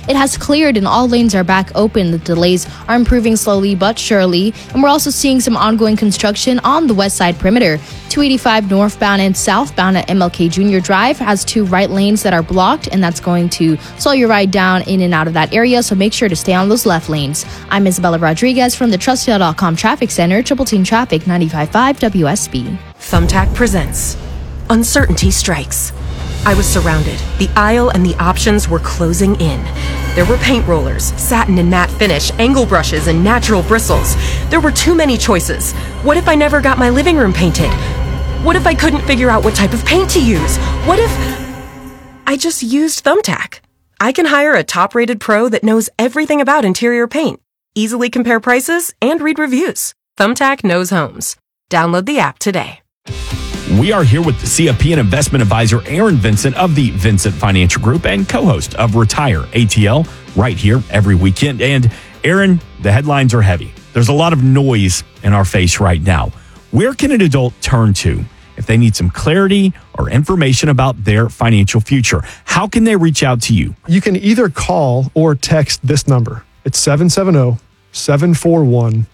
it has cleared and all lanes are back open. The delays are improving slowly but surely, and we're also seeing some ongoing construction on the west side perimeter. 285 northbound and southbound at MLK Jr. Drive has 2 right lanes that are blocked, and that's going to slow your ride down in and out of that area, so make sure to stay on those left lanes. I'm Isabella Rodriguez from the TrustDale.com Traffic Center, Triple Team Traffic 95.5 WSB. Thumbtack presents Uncertainty Strikes. I was surrounded. The aisle and the options were closing in. There were paint rollers, satin and matte finish, angle brushes, and natural bristles. There were too many choices. What if I never got my living room painted? What if I couldn't figure out what type of paint to use? What if I just used Thumbtack? I can hire a top-rated pro that knows everything about interior paint, easily compare prices, and read reviews. Thumbtack knows homes. Download the app today. We are here with the CFP and investment advisor Aaron Vincent of the Vincent Financial Group and co-host of Retire ATL right here every weekend. And Aaron, the headlines are heavy. There's a lot of noise in our face right now. Where can an adult turn to if they need some clarity or information about their financial future? How can they reach out to you? You can either call or text this number. It's 770-741-0120.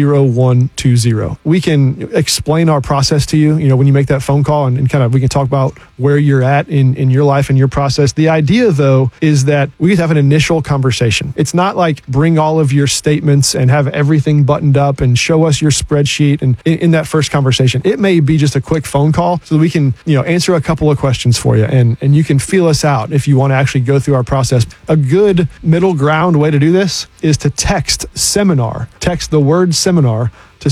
We can explain our process to you, when you make that phone call and kind of we can talk about where you're at in your life and your process. The idea, though, is that we have an initial conversation. It's not like bring all of your statements and have everything buttoned up and show us your spreadsheet. And in that first conversation, it may be just a quick phone call so that we can, answer a couple of questions for you and you can feel us out if you want to actually go through our process. A good middle ground way to do this is to text seminar. Text the word seminar to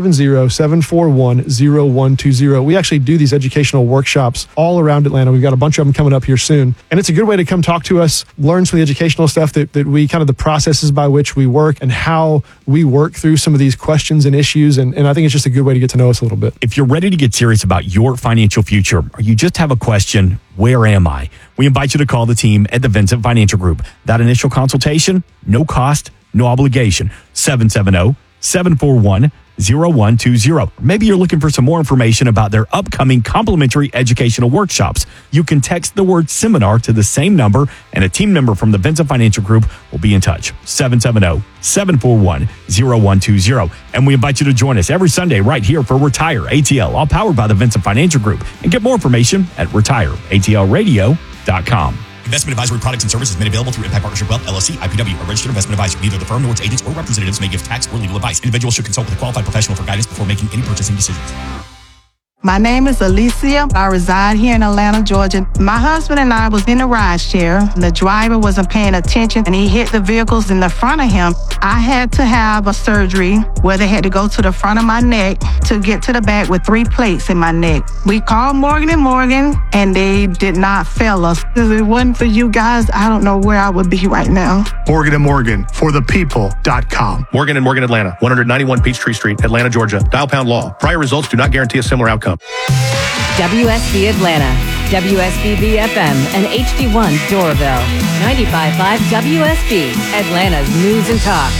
770-741-0120. We actually do these educational workshops all around Atlanta. We've got a bunch of them coming up here soon. And it's a good way to come talk to us, learn some of the educational stuff that we kind of the processes by which we work and how we work through some of these questions and issues. And I think it's just a good way to get to know us a little bit. If you're ready to get serious about your financial future or you just have a question, where am I? We invite you to call the team at the Vincent Financial Group. That initial consultation, no cost, no obligation. 770-741-0120. Maybe you're looking for some more information about their upcoming complimentary educational workshops. You can text the word seminar to the same number, and a team member from the Vincent Financial Group will be in touch. 770-741-0120. And we invite you to join us every Sunday right here for Retire ATL, all powered by the Vincent Financial Group. And get more information at retireatlradio.com. Investment advisory products and services made available through Impact Partnership Wealth, LLC, IPW, a registered investment advisor. Neither the firm nor its agents or representatives may give tax or legal advice. Individuals should consult with a qualified professional for guidance before making any purchasing decisions. My name is Alicia. I reside here in Atlanta, Georgia. My husband and I was in a ride share. The driver wasn't paying attention and he hit the vehicles in the front of him. I had to have a surgery where they had to go to the front of my neck to get to the back with 3 plates in my neck. We called Morgan & Morgan and they did not fail us. If it wasn't for you guys, I don't know where I would be right now. Morgan & Morgan, forthepeople.com. Morgan & Morgan Atlanta, 191 Peachtree Street, Atlanta, Georgia. Dial pound law. Prior results do not guarantee a similar outcome. WSB Atlanta, WSB FM, and HD1 Doraville. 95.5 WSB, Atlanta's news and talk.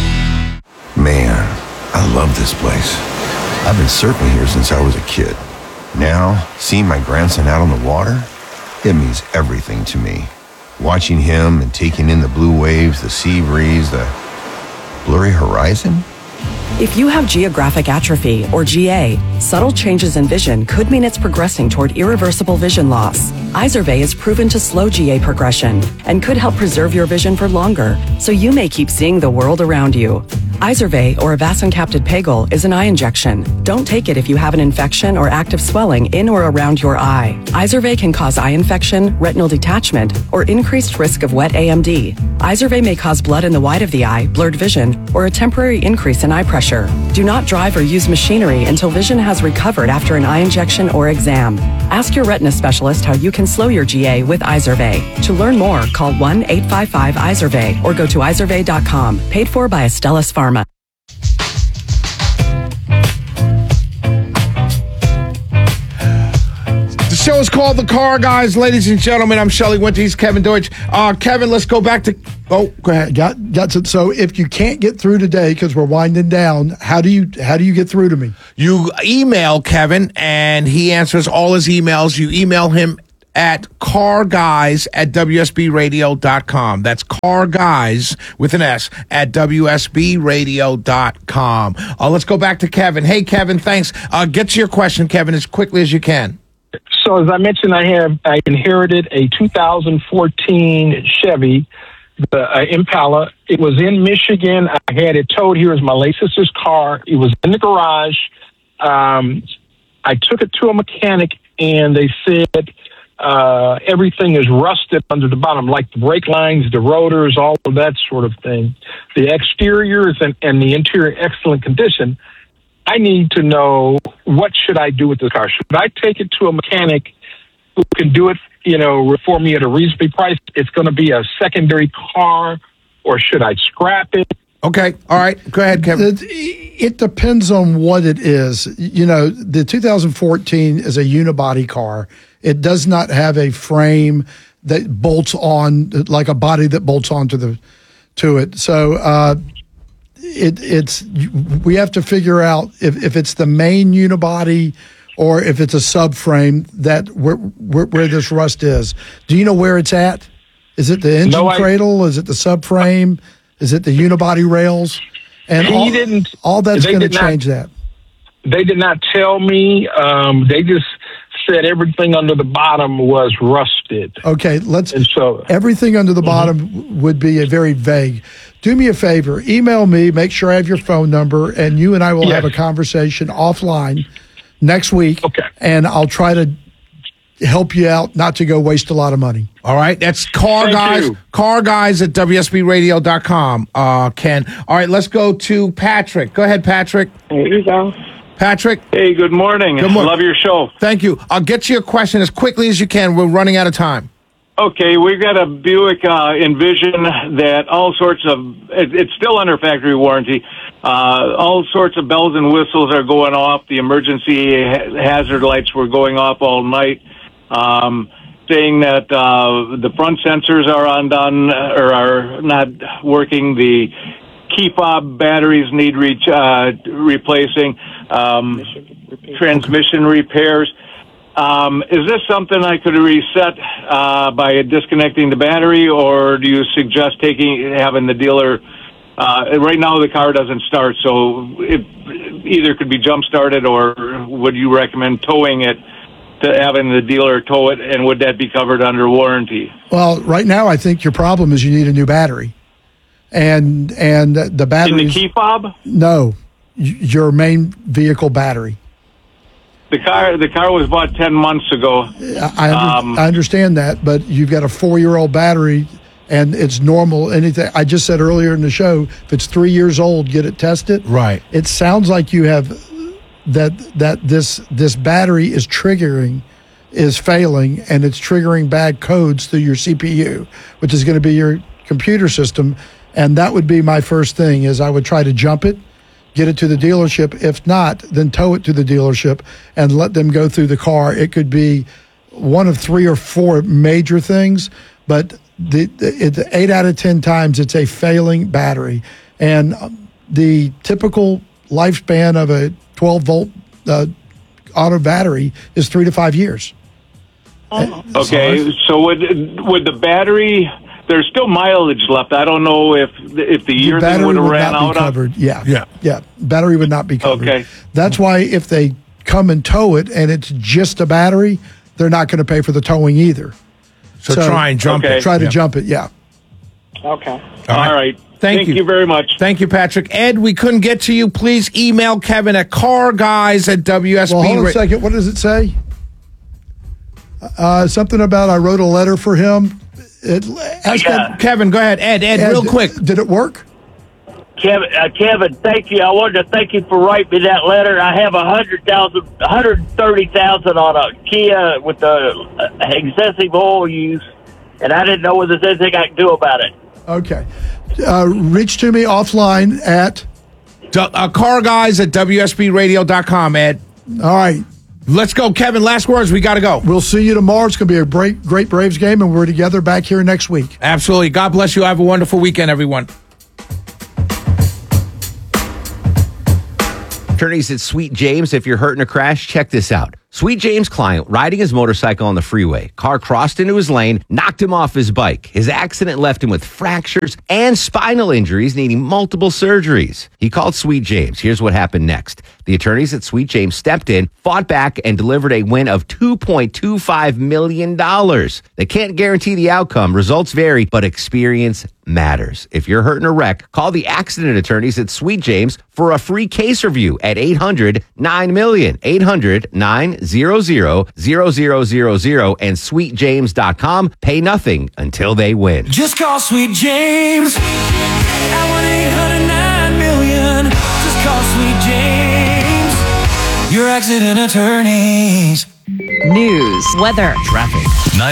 Man, I love this place. I've been surfing here since I was a kid. Now, seeing my grandson out on the water, it means everything to me. Watching him and taking in the blue waves, the sea breeze, the blurry horizon. If you have geographic atrophy, or GA, subtle changes in vision could mean it's progressing toward irreversible vision loss. Izervay is proven to slow GA progression and could help preserve your vision for longer, so you may keep seeing the world around you. Izervay, or avacincaptad pegol, is an eye injection. Don't take it if you have an infection or active swelling in or around your eye. Izervay can cause eye infection, retinal detachment, or increased risk of wet AMD. Izervay may cause blood in the white of the eye, blurred vision, or a temporary increase in eye pressure. Do not drive or use machinery until vision has recovered after an eye injection or exam. Ask your retina specialist how you can slow your GA with Izervay. To learn more, call 1-855-IZERVAY or go to izervay.com. Paid for by Astellas Pharma. The show is called The Car Guys, ladies and gentlemen. I'm Shelley Winter. He's Kevin Deutsch. Kevin, let's go back to... Oh, go ahead. Got to, so if you can't get through today because we're winding down, how do you get through to me? You email Kevin, and he answers all his emails. You email him at carguys@WSBradio.com. That's carguys with an S at WSBradio.com. Let's go back to Kevin. Hey, Kevin, thanks. Get to your question, Kevin, as quickly as you can. So as I mentioned, I inherited a 2014 Chevy, the Impala. It was in Michigan. I had it towed. Here is my late sister's car. It was in the garage. I took it to a mechanic, and they said everything is rusted under the bottom, like the brake lines, the rotors, all of that sort of thing. The exterior is and the interior excellent condition. I need to know, what should I do with the car? Should I take it to a mechanic who can do it, for me at a reasonable price? It's going to be a secondary car, or should I scrap it? Okay. All right. Go ahead, Kevin. It depends on what it is. The 2014 is a unibody car. It does not have a frame that bolts on, like a body that bolts onto to it. So, we have to figure out if it's the main unibody or if it's a subframe that where this rust is. Do you know where it's at? Is it the engine cradle? Is it the subframe? Is it the unibody rails? And all that's going to change that. They did not tell me. They just said everything under the bottom was rusted. Okay, everything under the bottom would be a very vague. Do me a favor, email me, make sure I have your phone number, and you and I will have a conversation offline next week. Okay. And I'll try to help you out not to go waste a lot of money. All right. That's carguys at WSBradio.com, Ken. All right, let's go to Patrick. Go ahead, Patrick. There you go. Patrick. Hey, good morning. Good morning. Love your show. Thank you. I'll get to your question as quickly as you can. We're running out of time. Okay, we've got a Buick Envision that all sorts of, it's still under factory warranty. All sorts of bells and whistles are going off. The emergency hazard lights were going off all night, saying that the front sensors are undone or are not working. The key fob batteries need replacing, transmission repairs. Is this something I could reset by disconnecting the battery, or do you suggest having the dealer? Right now, the car doesn't start, so it either could be jump started, or would you recommend towing it to having the dealer tow it, and would that be covered under warranty? Well, right now, I think your problem is you need a new battery, and the battery in the key fob. No, your main vehicle battery. The car was bought 10 months ago. I understand that, but you've got a 4-year-old battery, and it's normal. Anything I just said earlier in the show, if it's 3 years old, get it tested. Right. It sounds like you have that this battery is failing, and it's triggering bad codes through your CPU, which is going to be your computer system. And that would be my first thing, is I would try to jump it, get it to the dealership. If not, then tow it to the dealership and let them go through the car. It could be one of 3 or 4 major things, but the 8 out of 10 times it's a failing battery. And the typical lifespan of a 12-volt auto battery is 3 to 5 years. Okay, so would the battery... There's still mileage left. I don't know if the year thing would have ran out. Covered. Yeah. Battery would not be covered. Okay. That's why if they come and tow it and it's just a battery, they're not going to pay for the towing either. So try and jump it. Try to jump it. Yeah. Okay. All right. Thank you very much. Thank you, Patrick. Ed, we couldn't get to you. Please email Kevin at carguys@WSB. Well, hold on a second. What does it say? Something about I wrote a letter for him. Kevin, go ahead. Ed, real quick. Did it work? Kevin, thank you. I wanted to thank you for writing me that letter. I have $130,000 on a Kia with the excessive oil use, and I didn't know whether there's anything I can do about it. Okay. Reach to me offline at carguys@WSBradio.com, Ed. All right. Let's go, Kevin. Last words. We got to go. We'll see you tomorrow. It's going to be a great Braves game, and we're together back here next week. Absolutely. God bless you. Have a wonderful weekend, everyone. Attorneys at Sweet James. If you're hurt in a crash, check this out. Sweet James' client, riding his motorcycle on the freeway. Car crossed into his lane, knocked him off his bike. His accident left him with fractures and spinal injuries, needing multiple surgeries. He called Sweet James. Here's what happened next. The attorneys at Sweet James stepped in, fought back, and delivered a win of $2.25 million. They can't guarantee the outcome. Results vary, but experience matters. If you're hurt in a wreck, call the accident attorneys at Sweet James for a free case review at 800-9-MILLION, 800-900-0000, and sweetjames.com. Pay nothing until they win. Just call Sweet James at 1-800-9-MILLION. Just call Sweet James, your accident attorneys. News, weather, traffic.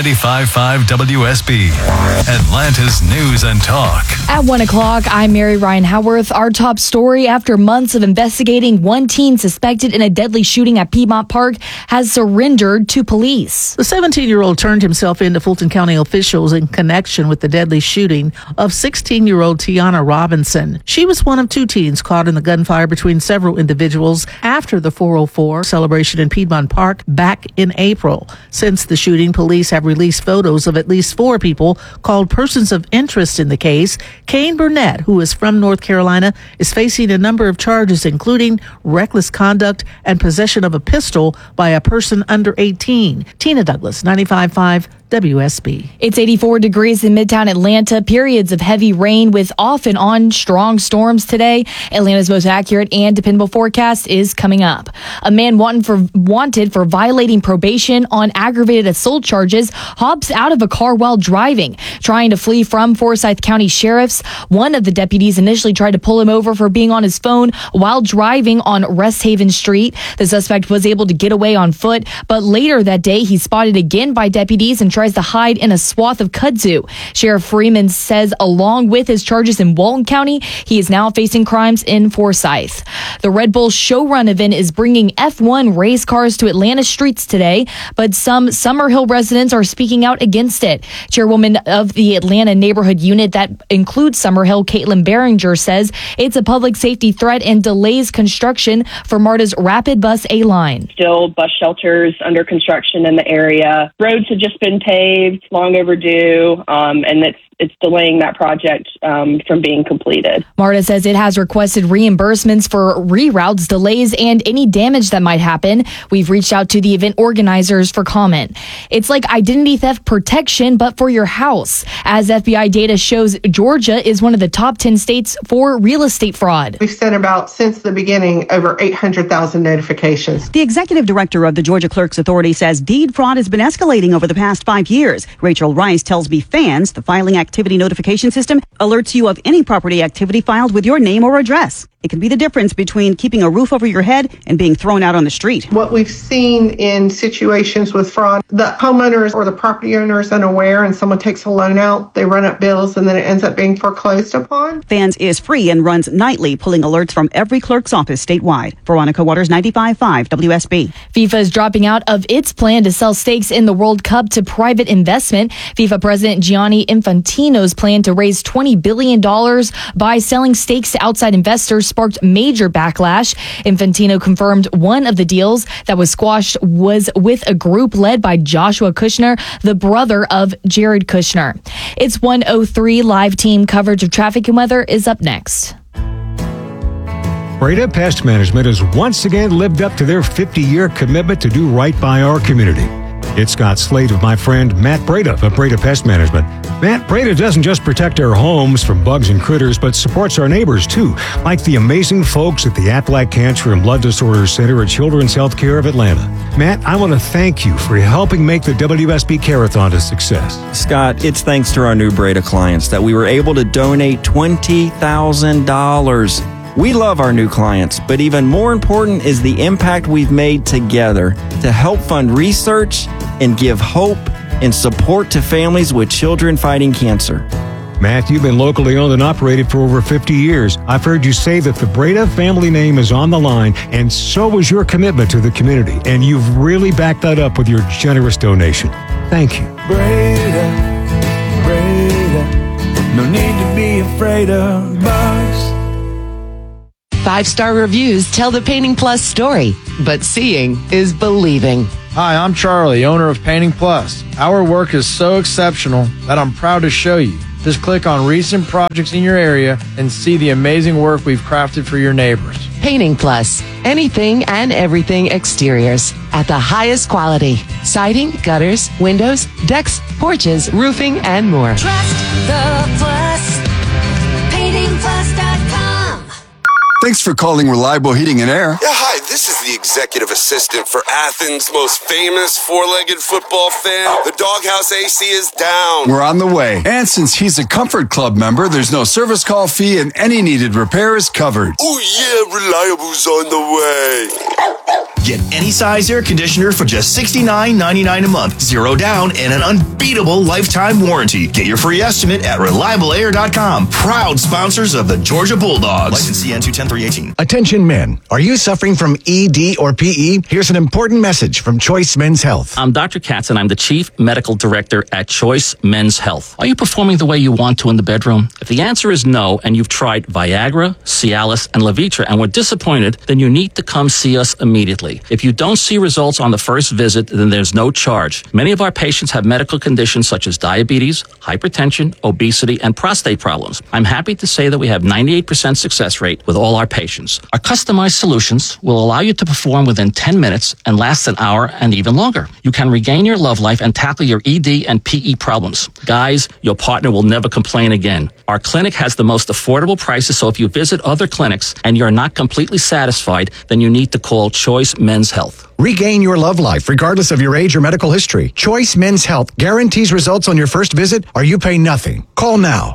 95.5 WSB, Atlanta's News and Talk. At 1 o'clock, I'm Mary Ryan Howarth. Our top story: after months of investigating, one teen suspected in a deadly shooting at Piedmont Park has surrendered to police. The 17-year-old turned himself in to Fulton County officials in connection with the deadly shooting of 16-year-old Tiana Robinson. She was one of two teens caught in the gunfire between several individuals after the 404 celebration in Piedmont Park back in April. Since the shooting, police have released photos of at least 4 people called persons of interest in the case. Kane Burnett, who is from North Carolina, is facing a number of charges, including reckless conduct and possession of a pistol by a person under 18. Tina Douglas, 95.5 WSB. It's 84 degrees in Midtown Atlanta. Periods of heavy rain with off and on strong storms today. Atlanta's most accurate and dependable forecast is coming up. A man wanted for violating probation on aggravated assault charges hops out of a car while driving, trying to flee from Forsyth County sheriffs. One of the deputies initially tried to pull him over for being on his phone while driving on Rest Haven Street. The suspect was able to get away on foot, but later that day he's spotted again by deputies and tries to hide in a swath of kudzu. Sheriff Freeman says along with his charges in Walton County, he is now facing crimes in Forsyth. The Red Bull Showrun event is bringing F1 race cars to Atlanta streets today, but some Summerhill residents are speaking out against it. Chairwoman of the Atlanta neighborhood unit that includes Summerhill, Caitlin Behringer, says it's a public safety threat and delays construction for MARTA's Rapid Bus A line. Still bus shelters under construction in the area. Roads have just been paved, long overdue, and it's delaying that project from being completed. MARTA says it has requested reimbursements for reroutes, delays, and any damage that might happen. We've reached out to the event organizers for comment. It's like identity theft protection, but for your house. As FBI data shows, Georgia is one of the top 10 states for real estate fraud. We've sent about, since the beginning, over 800,000 notifications. The executive director of the Georgia Clerks Authority says deed fraud has been escalating over the past 5 years. Rachel Rice tells me fans the filing activity notification system alerts you of any property activity filed with your name or address. It can be the difference between keeping a roof over your head and being thrown out on the street. What we've seen in situations with fraud, the homeowners or the property owner is unaware and someone takes a loan out, they run up bills, and then it ends up being foreclosed upon. Fans is free and runs nightly, pulling alerts from every clerk's office statewide. Veronica Waters, 95.5 WSB. FIFA is dropping out of its plan to sell stakes in the World Cup to private investment. FIFA President Gianni Infantino's plan to raise $20 billion by selling stakes to outside investors sparked major backlash. Infantino confirmed one of the deals that was squashed was with a group led by Joshua Kushner, the brother of Jared Kushner. It's 1:03. Live team coverage of traffic and weather is up next. Breda Pest Management has once again lived up to their 50-year commitment to do right by our community. It's Scott Slade of my friend Matt Breda of Breda Pest Management. Matt, Breda doesn't just protect our homes from bugs and critters, but supports our neighbors too, like the amazing folks at the Aflac Cancer and Blood Disorders Center at Children's Healthcare of Atlanta. Matt, I want to thank you for helping make the WSB Carathon a success. Scott, it's thanks to our new Breda clients that we were able to donate $20,000. We love our new clients, but even more important is the impact we've made together to help fund research and give hope and support to families with children fighting cancer. Matt, you've been locally owned and operated for over 50 years. I've heard you say that the Breda family name is on the line, and so is your commitment to the community. And you've really backed that up with your generous donation. Thank you. Breda, no need to be afraid of bugs. 5-star reviews tell the Painting Plus story, but seeing is believing. Hi, I'm Charlie, owner of Painting Plus. Our work is so exceptional that I'm proud to show you. Just click on recent projects in your area and see the amazing work we've crafted for your neighbors. Painting Plus. Anything and everything exteriors at the highest quality. Siding, gutters, windows, decks, porches, roofing, and more. Trust the Plus. PaintingPlus.com. Thanks for calling Reliable Heating and Air. Yeah, hi, this is the executive assistant for Athens' most famous four-legged football fan. The Doghouse AC is down. We're on the way. And since he's a Comfort Club member, there's no service call fee and any needed repair is covered. Oh yeah, Reliable's on the way. Get any size air conditioner for just $69.99 a month. 0 down and an unbeatable lifetime warranty. Get your free estimate at ReliableAir.com. Proud sponsors of the Georgia Bulldogs. License CN 210-318. Attention men. Are you suffering from ED or PE? Here's an important message from Choice Men's Health. I'm Dr. Katz, and I'm the Chief Medical Director at Choice Men's Health. Are you performing the way you want to in the bedroom? If the answer is no, and you've tried Viagra, Cialis, and Levitra and were disappointed, then you need to come see us immediately. If you don't see results on the first visit, then there's no charge. Many of our patients have medical conditions such as diabetes, hypertension, obesity, and prostate problems. I'm happy to say that we have 98% success rate with all our patients. Our customized solutions will allow you to perform within 10 minutes and last an hour and even longer. You can regain your love life and tackle your ED and PE problems. Guys, your partner will never complain again. Our clinic has the most affordable prices, so if you visit other clinics and you're not completely satisfied, then you need to call Choice Men's Health. Regain your love life regardless of your age or medical history. Choice Men's Health guarantees results on your first visit or you pay nothing. Call now.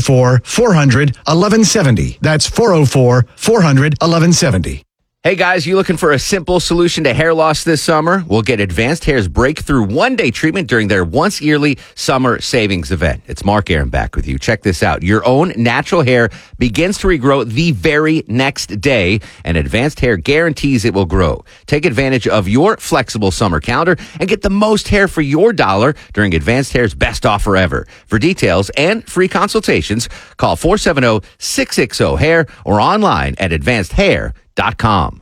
404-400-1170. That's 404-400-1170. Hey guys, you looking for a simple solution to hair loss this summer? We'll get Advanced Hair's breakthrough one-day treatment during their once-yearly summer savings event. It's Mark Aaron back with you. Check this out. Your own natural hair begins to regrow the very next day, and Advanced Hair guarantees it will grow. Take advantage of your flexible summer calendar and get the most hair for your dollar during Advanced Hair's best offer ever. For details and free consultations, call 470-660-HAIR or online at advancedhair.com.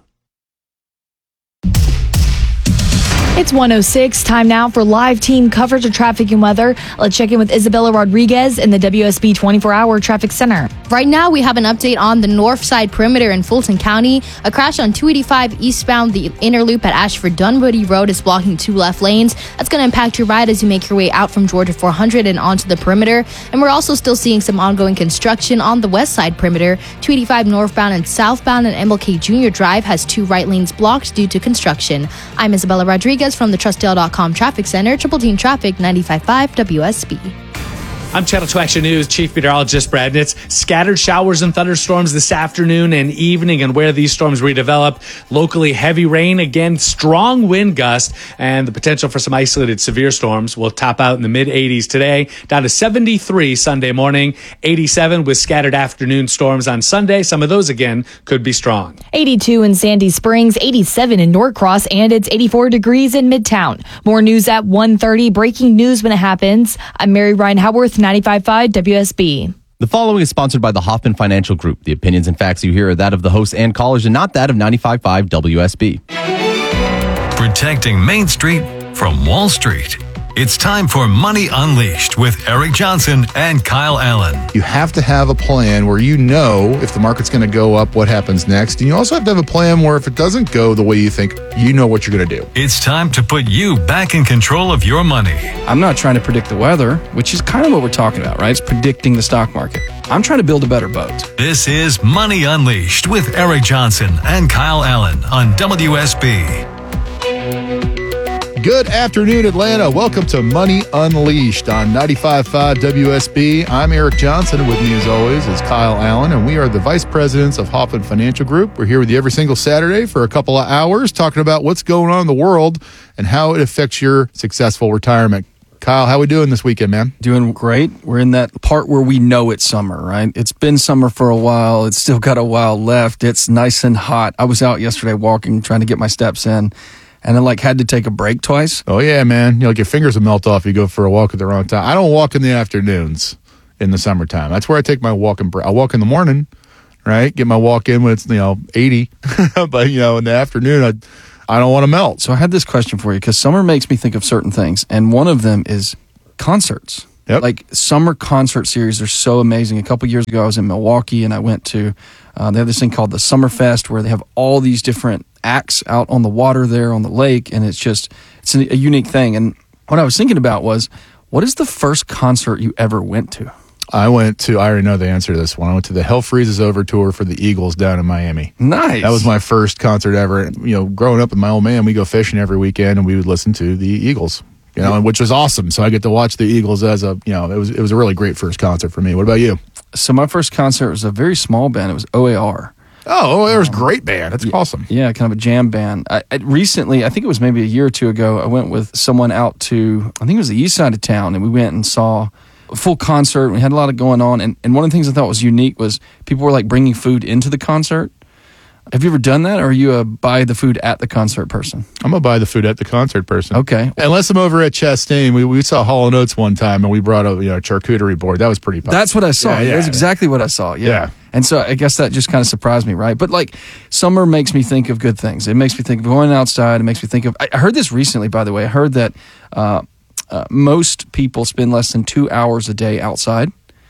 It's 1:06. Time now for live team coverage of traffic and weather. Let's check in with Isabella Rodriguez in the WSB 24-hour traffic center. Right now, we have an update on the north side perimeter in Fulton County. A crash on 285 eastbound the inner loop at Ashford Dunwoody Road is blocking 2 left lanes. That's going to impact your ride as you make your way out from Georgia 400 and onto the perimeter. And we're also still seeing some ongoing construction on the west side perimeter. 285 northbound and southbound and MLK Junior Drive has 2 right lanes blocked due to construction. I'm Isabella Rodriguez from the TrustDale.com Traffic Center, Triple Team Traffic 95.5 WSB. I'm Channel 2 Action News Chief Meteorologist Brad Nitz. Scattered showers and thunderstorms this afternoon and evening, and where these storms redevelop, locally heavy rain, again, strong wind gusts, and the potential for some isolated severe storms will top out in the mid-80s today, down to 73 Sunday morning, 87 with scattered afternoon storms on Sunday. Some of those, again, could be strong. 82 in Sandy Springs, 87 in Norcross, and it's 84 degrees in Midtown. More news at 1:30. Breaking news when it happens. I'm Mary Ryan Howarth, 95.5 WSB. The following is sponsored by the Hoffman Financial Group. The opinions and facts you hear are that of the hosts and callers and not that of 95.5 WSB. Protecting Main Street from Wall Street. It's time for Money Unleashed with Eric Johnson and Kyle Allen. You have to have a plan where you know if the market's going to go up, what happens next. And you also have to have a plan where if it doesn't go the way you think, you know what you're going to do. It's time to put you back in control of your money. I'm not trying to predict the weather, which is kind of what we're talking about, right? It's predicting the stock market. I'm trying to build a better boat. This is Money Unleashed with Eric Johnson and Kyle Allen on WSB. Good afternoon, Atlanta. Welcome to Money Unleashed on 95.5 WSB. I'm Eric Johnson. With me, as always, is Kyle Allen, and we are the vice presidents of Hoffman Financial Group. We're here with you every single Saturday for a couple of hours talking about what's going on in the world and how it affects your successful retirement. Kyle, how we doing this weekend, man? Doing great. We're in that part where we know it's summer, right? It's been summer for a while. It's still got a while left. It's nice and hot. I was out yesterday walking, trying to get my steps in. And I had to take a break twice. Oh, yeah, man. Your fingers will melt off if you go for a walk at the wrong time. I don't walk in the afternoons in the summertime. That's where I take my walking break. I walk in the morning right? Get my walk in when it's 80, but in the afternoon I don't want to melt. So I had this question for you because summer makes me think of certain things, and one of them is concerts. Yep. Like summer concert series are so amazing. A couple years ago, I was in Milwaukee, and I went to they have this thing called the Summerfest, where they have all these different acts out on the water there on the lake, and it's a unique thing. And what I was thinking about was, what is the first concert you ever went to? I already know the answer to this one. I went to the Hell Freezes Over tour for the Eagles down in Miami. Nice. That was my first concert ever. Growing up with my old man, we go fishing every weekend and we would listen to the Eagles, which was awesome. So I get to watch the Eagles as it was a really great first concert for me. What about you? So my first concert was a very small band. It was OAR. Oh, OAR was a great band. That's awesome. Yeah, kind of a jam band. I recently, I think it was maybe a year or two ago, I went with someone out to, I think it was the east side of town, and we went and saw a full concert. We had a lot of going on, and one of the things I thought was unique was people were like bringing food into the concert. Have you ever done that, or are you a buy the food at the concert person? I'm a buy the food at the concert person. Okay. Unless I'm over at Chastain. We saw Hall & Oates one time, and we brought a charcuterie board. That was pretty fun. That's what I saw. Yeah, that's exactly what I saw. Yeah. And so I guess that just kind of surprised me, right? But like summer makes me think of good things. It makes me think of going outside. It makes me think of, I heard this recently, by the way. I heard that most people spend less than 2 hours a day outside.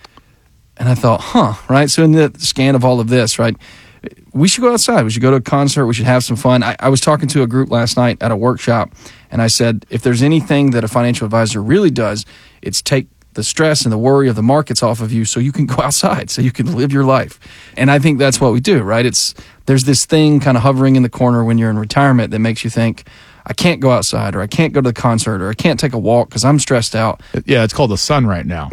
And I thought, right? So in the scan of all of this, right, we should go outside. We should go to a concert. We should have some fun. I was talking to a group last night at a workshop, and I said, if there's anything that a financial advisor really does, it's take the stress and the worry of the markets off of you so you can go outside, so you can live your life. And I think that's what we do, right? There's this thing kind of hovering in the corner when you're in retirement that makes you think, I can't go outside, or I can't go to the concert, or I can't take a walk because I'm stressed out. Yeah, it's called the sun right now.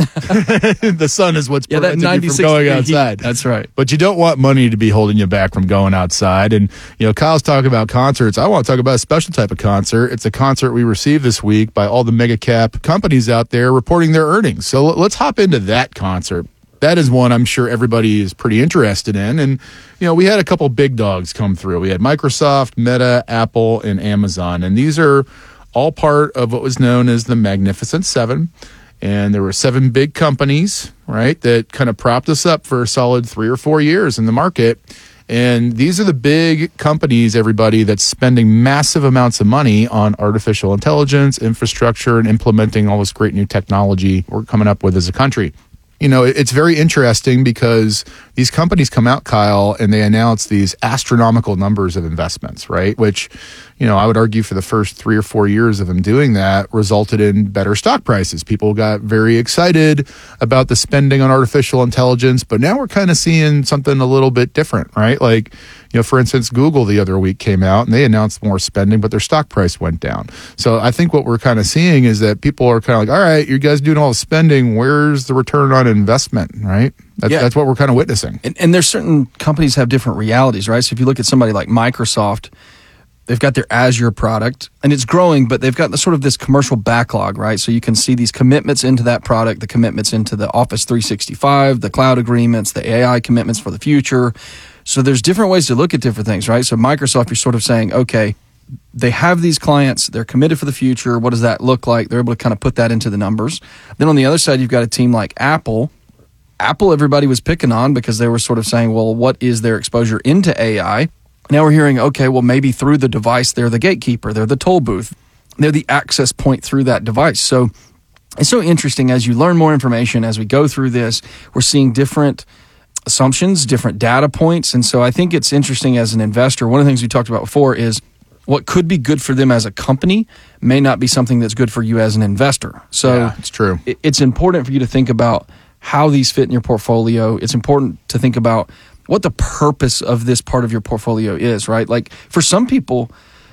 The sun is what's preventing you from going outside. Heat. That's right. But you don't want money to be holding you back from going outside. And, Kyle's talking about concerts. I want to talk about a special type of concert. It's a concert we received this week by all the mega cap companies out there reporting their earnings. So let's hop into that concert. That is one I'm sure everybody is pretty interested in. And, we had a couple big dogs come through. We had Microsoft, Meta, Apple, and Amazon. And these are all part of what was known as the Magnificent Seven. And there were 7 big companies, right, that kind of propped us up for a solid 3 or 4 years in the market. And these are the big companies, everybody, that's spending massive amounts of money on artificial intelligence, infrastructure, and implementing all this great new technology we're coming up with as a country. It's very interesting because these companies come out, Kyle, and they announce these astronomical numbers of investments, right? Which, I would argue for the first 3 or 4 years of them doing that resulted in better stock prices. People got very excited about the spending on artificial intelligence, but now we're kind of seeing something a little bit different, right? Like, for instance, Google the other week came out and they announced more spending, but their stock price went down. So I think what we're kind of seeing is that people are kind of like, all right, you guys doing all the spending, where's the return on investment, right? That's what we're kind of witnessing. And there's certain companies have different realities, right? So if you look at somebody like Microsoft, they've got their Azure product, and it's growing, but they've got this commercial backlog, right? So you can see these commitments into that product, the commitments into the Office 365, the cloud agreements, the AI commitments for the future. So there's different ways to look at different things, right? So Microsoft, you're sort of saying, okay, they have these clients, they're committed for the future. What does that look like? They're able to kind of put that into the numbers. Then on the other side, you've got a team like Apple. Apple, everybody was picking on because they were sort of saying, well, what is their exposure into AI? Now we're hearing, okay, well, maybe through the device, they're the gatekeeper, they're the toll booth, they're the access point through that device. So it's so interesting as you learn more information, as we go through this, we're seeing different assumptions, different data points. And so I think it's interesting as an investor. One of the things we talked about before is what could be good for them as a company may not be something that's good for you as an investor. So yeah, it's true. It's important for you to think about how these fit in your portfolio. It's important to think about what the purpose of this part of your portfolio is, right? Like for some people,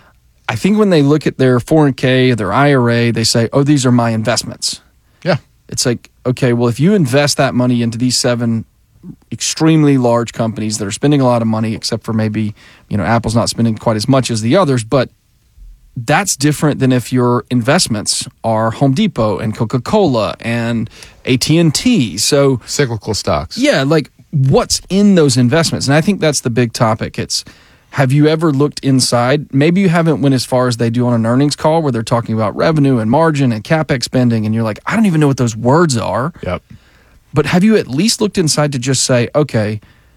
I think when they look at their 401k, their IRA, they say, oh, these are my investments. Yeah. It's like, okay, well, if you invest that money into these 7 extremely large companies that are spending a lot of money, except for maybe, Apple's not spending quite as much as the others, but that's different than if your investments are Home Depot and Coca-Cola and AT&T. So cyclical stocks. Yeah, like what's in those investments? And I think that's the big topic. It's, have you ever looked inside? Maybe you haven't went as far as they do on an earnings call where they're talking about revenue and margin and CapEx spending, and you're like, I don't even know what those words are. Yep. But have you at least looked inside to just say, okay,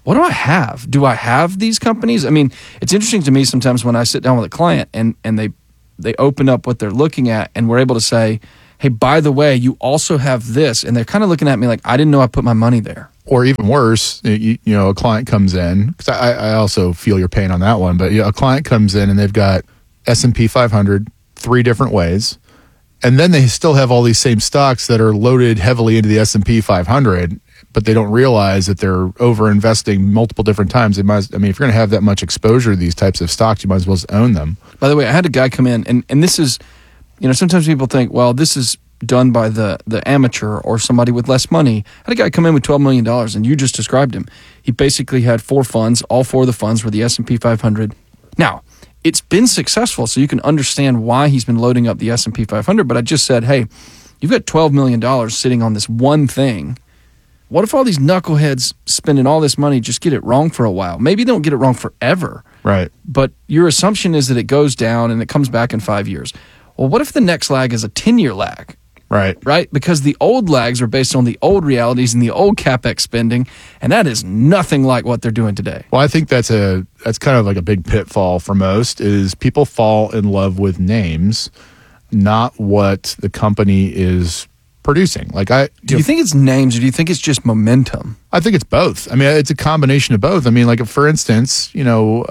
what do I have? Do I have these companies? I mean, it's interesting to me sometimes when I sit down with a client and they open up what they're looking at, and we're able to say, hey, by the way, you also have this. And they're kind of looking at me like, I didn't know I put my money there. Or even worse, you know, a client comes in, because I also feel your pain on that one, but a client comes in and they've got S&P 500 3 different ways, and then they still have all these same stocks that are loaded heavily into the S&P 500, but they don't realize that they're over-investing multiple different times. If you're going to have that much exposure to these types of stocks, you might as well just own them. By the way, I had a guy come in, and this is, you know, sometimes people think, well, this is done by the amateur or somebody with less money. I had a guy come in with $12 million, and you just described him. He basically had 4 funds. All 4 of the funds were the S&P 500. Now, it's been successful, so you can understand why he's been loading up the S&P 500, but I just said, hey, you've got $12 million sitting on this one thing. What if all these knuckleheads spending all this money just get it wrong for a while? Maybe they don't get it wrong forever. Right. But your assumption is that it goes down and it comes back in 5 years. Well, what if the next lag is a 10-year lag? Right. Right? Because the old lags are based on the old realities and the old CapEx spending, and that is nothing like what they're doing today. Well, I think that's kind of like a big pitfall for most, is people fall in love with names, not what the company is producing. Do you think it's names, or do you think it's just momentum? I think it's both. I mean, it's a combination of both. I mean, like, for instance, we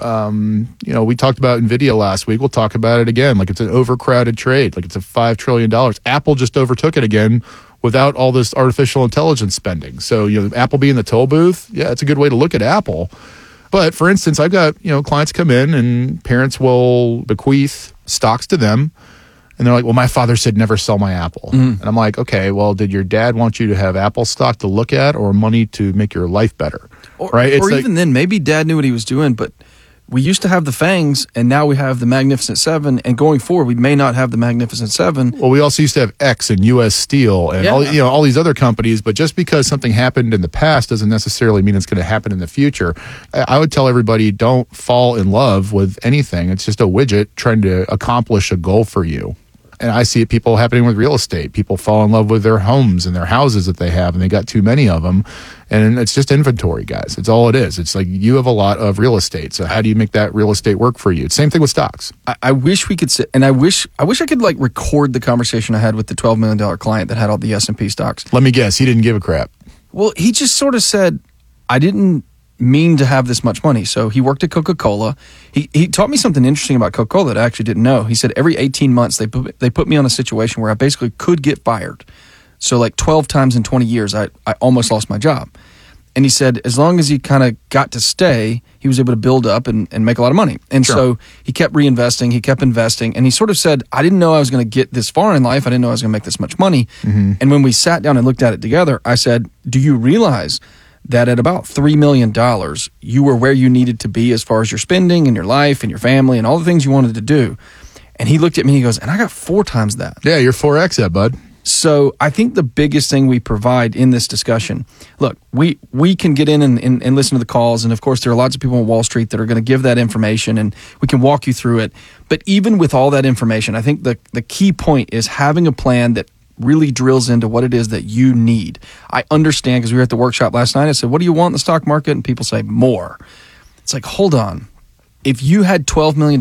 talked about NVIDIA last week. We'll talk about it again. Like, it's an overcrowded trade. Like, it's a $5 trillion. Apple just overtook it again without all this artificial intelligence spending. So, Apple being the toll booth, yeah, it's a good way to look at Apple. But for instance, I've got, clients come in and parents will bequeath stocks to them. And they're like, well, my father said never sell my Apple. And I'm like, okay, well, did your dad want you to have Apple stock to look at, or money to make your life better? Right? Or even then, maybe dad knew what he was doing, but we used to have the Fangs, and now we have the Magnificent Seven, and going forward, we may not have the Magnificent Seven. Well, we also used to have X and U.S. Steel and all these other companies, but just because something happened in the past doesn't necessarily mean it's going to happen in the future. I would tell everybody, don't fall in love with anything. It's just a widget trying to accomplish a goal for you. And I see it people happening with real estate. People fall in love with their homes and their houses that they have, and they got too many of them. And it's just inventory, guys. It's all it is. It's like you have a lot of real estate. So how do you make that real estate work for you? Same thing with stocks. I wish we could sit, and I wish I could record the conversation I had with the $12 million client that had all the S&P stocks. Let me guess, he didn't give a crap. Well, he just sort of said, I didn't mean to have this much money. So he worked at Coca-Cola. He taught me something interesting about Coca-Cola that I actually didn't know. He said every 18 months they put me on a situation where I basically could get fired. So 12 times in 20 years, I almost lost my job. And he said as long as he kind of got to stay, he was able to build up and make a lot of money. And so he kept reinvesting, he kept investing, and he sort of said, I didn't know I was going to get this far in life. I didn't know I was going to make this much money. Mm-hmm. And when we sat down and looked at it together, I said, do you realize that at about $3 million, you were where you needed to be as far as your spending and your life and your family and all the things you wanted to do? And he looked at me and he goes, and I got 4 times that. Yeah, you're 4X that, bud. So I think the biggest thing we provide in this discussion, look, we can get in and listen to the calls. And of course, there are lots of people on Wall Street that are going to give that information, and we can walk you through it. But even with all that information, I think the key point is having a plan that really drills into what it is that you need. I understand, because we were at the workshop last night. I said, what do you want in the stock market? And people say, more. It's like, hold on. If you had $12 million,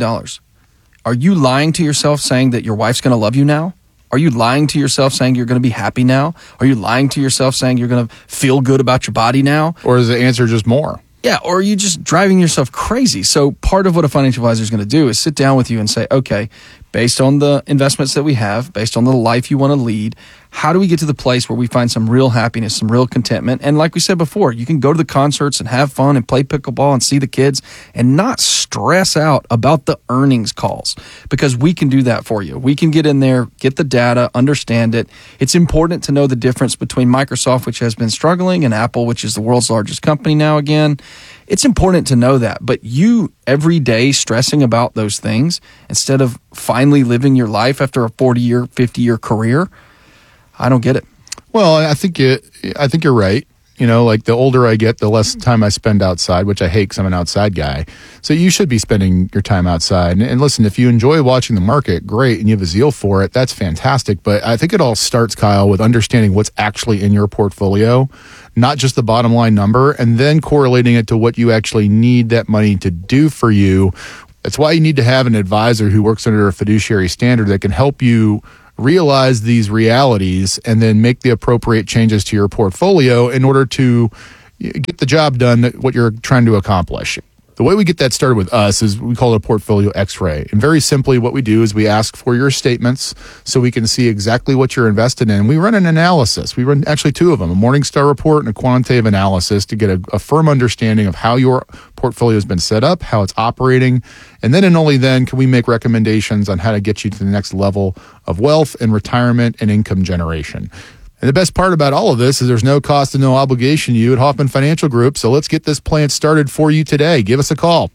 are you lying to yourself saying that your wife's going to love you now? Are you lying to yourself saying you're going to be happy now? Are you lying to yourself saying you're going to feel good about your body now? Or is the answer just more? Yeah, or are you just driving yourself crazy? So part of what a financial advisor is going to do is sit down with you and say, okay, based on the investments that we have, based on the life you want to lead, how do we get to the place where we find some real happiness, some real contentment? And like we said before, you can go to the concerts and have fun and play pickleball and see the kids and not stress out about the earnings calls, because we can do that for you. We can get in there, get the data, understand it. It's important to know the difference between Microsoft, which has been struggling, and Apple, which is the world's largest company now again. It's important to know that. But you, every day, stressing about those things instead of finally living your life after a 40-year, 50-year career, I don't get it. Well, I think you're right. You know, like the older I get, the less time I spend outside, which I hate because I'm an outside guy. So you should be spending your time outside. And listen, if you enjoy watching the market, great, and you have a zeal for it, that's fantastic. But I think it all starts, Kyle, with understanding what's actually in your portfolio, not just the bottom line number, and then correlating it to what you actually need that money to do for you. That's why you need to have an advisor who works under a fiduciary standard that can help you realize these realities and then make the appropriate changes to your portfolio in order to get the job done, what you're trying to accomplish. The way we get that started with us is we call it a portfolio x-ray. And very simply what we do is we ask for your statements so we can see exactly what you're invested in. We run an analysis. We run actually two of them, a Morningstar report and a quantitative analysis to get a firm understanding of how your portfolio has been set up, how it's operating. And then and only then can we make recommendations on how to get you to the next level of wealth and retirement and income generation. And the best part about all of this is there's no cost and no obligation to you at Hoffman Financial Group. So let's get this plan started for you today. Give us a call.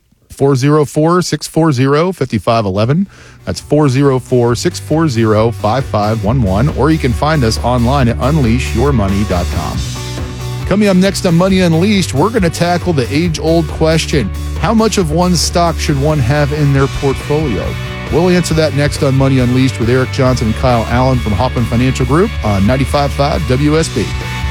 404-640-5511. That's 404-640-5511. Or you can find us online at unleashyourmoney.com. Coming up next on Money Unleashed, we're going to tackle the age-old question. How much of one's stock should one have in their portfolio? We'll answer that next on Money Unleashed with Eric Johnson and Kyle Allen from Hoffman Financial Group on 95.5 WSB.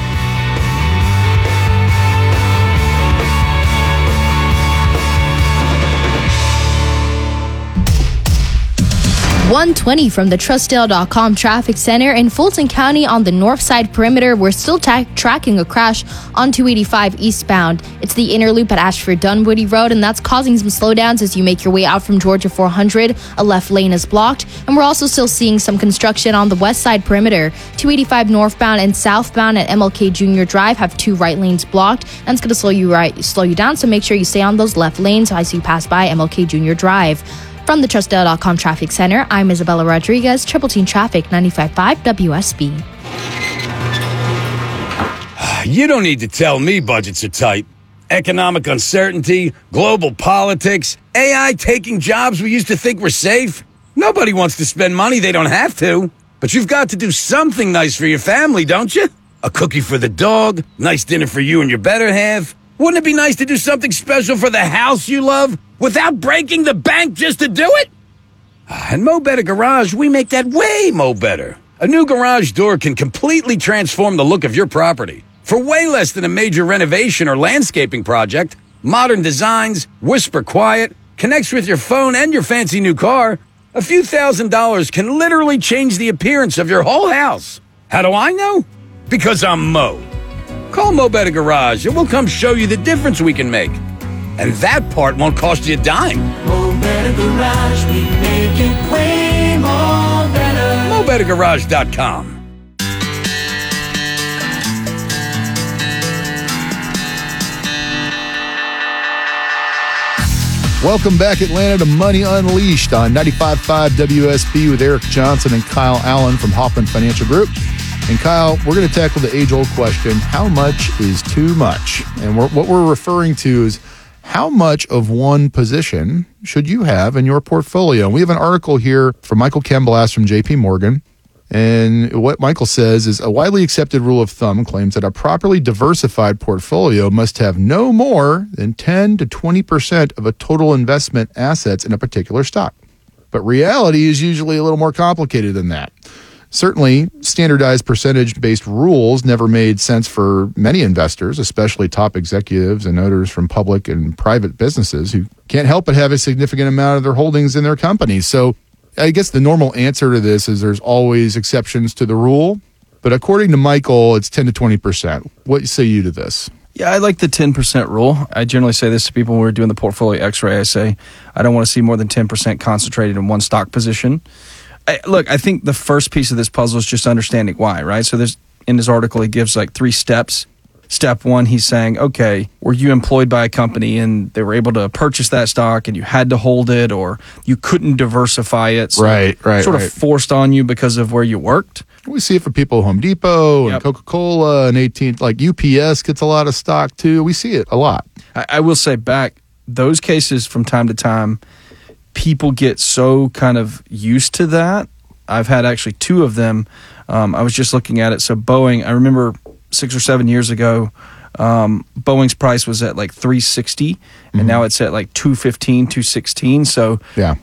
120 from the Trustdale.com traffic center in Fulton County on the north side perimeter. We're still tracking a crash on 285 eastbound. It's the inner loop at Ashford Dunwoody Road, and that's causing some slowdowns as you make your way out from Georgia 400. A left lane is blocked, and we're also still seeing some construction on the west side perimeter. 285 northbound and southbound at MLK Junior Drive have two right lanes blocked, and it's going to slow you down, so make sure you stay on those left lanes as you pass by MLK Junior Drive. From the Trustdale.com Traffic Center, I'm Isabella Rodriguez, Triple Team Traffic, 95.5 WSB. You don't need to tell me budgets are tight. Economic uncertainty, global politics, AI taking jobs we used to think were safe. Nobody wants to spend money they don't have to. But you've got to do something nice for your family, don't you? A cookie for the dog, nice dinner for you and your better half. Wouldn't it be nice to do something special for the house you love without breaking the bank just to do it? And Mo Better Garage, we make that way mo better. A new garage door can completely transform the look of your property. For way less than a major renovation or landscaping project, modern designs, whisper quiet, connects with your phone and your fancy new car, a few $1,000s can literally change the appearance of your whole house. How do I know? Because I'm Mo. Call Mo Better Garage and we'll come show you the difference we can make. And that part won't cost you a dime. Mo Better Garage, we make it way more better. MoBetterGarage.com. Welcome back, Atlanta, to Money Unleashed on 95.5 WSB with Eric Johnson and Kyle Allen from Hoffman Financial Group. And Kyle, we're going to tackle the age-old question, how much is too much? And what we're referring to is how much of one position should you have in your portfolio? And we have an article here from Michael Kemblass from JP Morgan. And what Michael says is a widely accepted rule of thumb claims that a properly diversified portfolio must have no more than 10 to 20% of a total investment assets in a particular stock. But reality is usually a little more complicated than that. Certainly, standardized percentage-based rules never made sense for many investors, especially top executives and owners from public and private businesses who can't help but have a significant amount of their holdings in their companies. So I guess the normal answer to this is there's always exceptions to the rule. But according to Michael, it's 10 to 20%. What say you to this? Yeah, I like the 10% rule. I generally say this to people when we're doing the portfolio x-ray. I say, I don't want to see more than 10% concentrated in one stock position. I think the first piece of this puzzle is just understanding why, right? So there's in his article, he gives like 3 steps. Step 1, he's saying, okay, were you employed by a company and they were able to purchase that stock and you had to hold it or you couldn't diversify it? So right. Sort of forced on you because of where you worked. We see it for people, Home Depot and Coca-Cola and 18, like UPS gets a lot of stock too. We see it a lot. I will say back, those cases from time to time, people get so kind of used to that. I've had actually 2 of them. I was just looking at it. So Boeing, I remember 6 or 7 years ago, Boeing's price was at like $360, and now it's at like $215, $216. So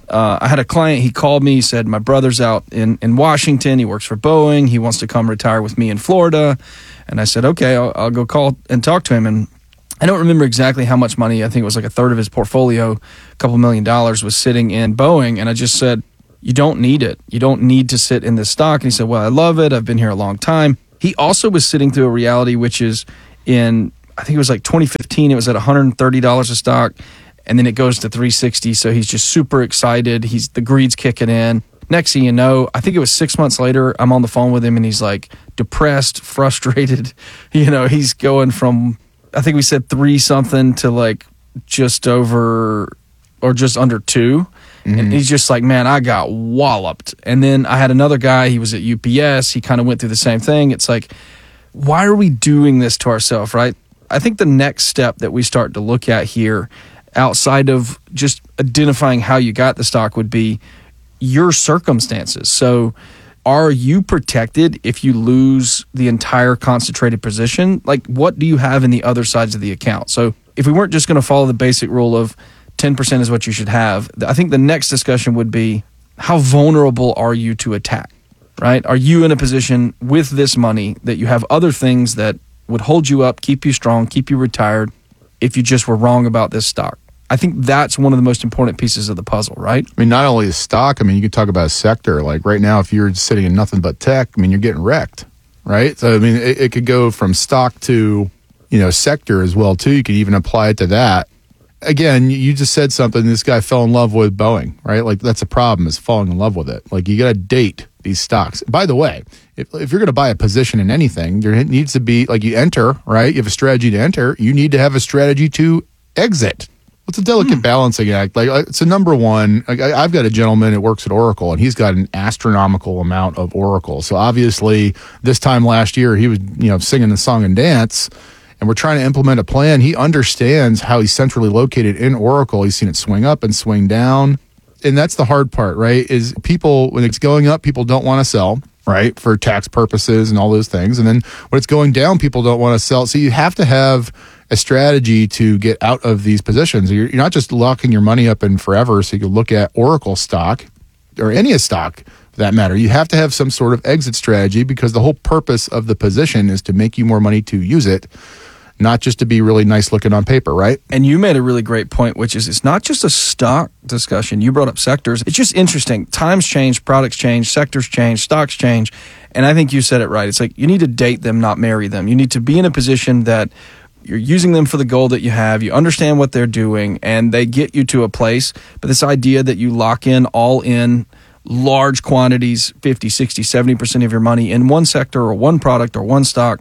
I had a client, he called me, he said, my brother's out in Washington, he works for Boeing, he wants to come retire with me in Florida. And I said, okay, I'll go call and talk to him. And I don't remember exactly how much money, I think it was like a third of his portfolio, a couple $1 million was sitting in Boeing. And I just said, you don't need it. You don't need to sit in this stock. And he said, well, I love it. I've been here a long time. He also was sitting through a reality, which is in, I think it was like 2015, it was at $130 a stock, and then it goes to $360. So he's just super excited. The greed's kicking in. Next thing you know, I think it was 6 months later, I'm on the phone with him and he's like depressed, frustrated. He's going from, I think we said 3 something to like just over or just under 2. And he's just like, man, I got walloped. And then I had another guy, he was at UPS. He kind of went through the same thing. It's like, why are we doing this to ourselves, right? I think the next step that we start to look at here, outside of just identifying how you got the stock, would be your circumstances. So are you protected if you lose the entire concentrated position? Like, what do you have in the other sides of the account? So if we weren't just going to follow the basic rule of 10% is what you should have, I think the next discussion would be, how vulnerable are you to attack, right? Are you in a position with this money that you have other things that would hold you up, keep you strong, keep you retired if you just were wrong about this stock? I think that's one of the most important pieces of the puzzle, right? I mean, not only a stock, I mean, you could talk about a sector. Like right now, if you're sitting in nothing but tech, I mean, you're getting wrecked, right? So, I mean, it could go from stock to, sector as well, too. You could even apply it to that. Again, you just said something, this guy fell in love with Boeing, right? Like, that's a problem, is falling in love with it. Like, you got to date these stocks. By the way, if you're going to buy a position in anything, there needs to be, like, you enter, right? You have a strategy to enter. You need to have a strategy to exit. It's a delicate balancing act. Like, it's a number one. I've got a gentleman that works at Oracle, and he's got an astronomical amount of Oracle. So obviously, this time last year, he was, singing the song and dance, and we're trying to implement a plan. He understands how he's centrally located in Oracle. He's seen it swing up and swing down, and that's the hard part, right? Is people, when it's going up, people don't want to sell, right, for tax purposes and all those things, and then when it's going down, people don't want to sell. So you have to have a strategy to get out of these positions. You're not just locking your money up in forever so you can look at Oracle stock or any stock for that matter. You have to have some sort of exit strategy, because the whole purpose of the position is to make you more money to use it, not just to be really nice looking on paper, right? And you made a really great point, which is it's not just a stock discussion. You brought up sectors. It's just interesting. Times change, products change, sectors change, stocks change. And I think you said it right. It's like you need to date them, not marry them. You need to be in a position that you're using them for the goal that you have. You understand what they're doing, and they get you to a place. But this idea that you lock in all in large quantities, 50, 60, 70% of your money in one sector or one product or one stock,